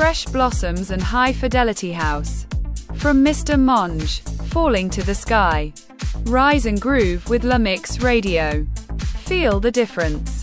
Fresh Blossoms and High Fidelity House. From Mr. Monge, Falling to the Sky. Rise and groove with La Mix Radio. Feel the difference.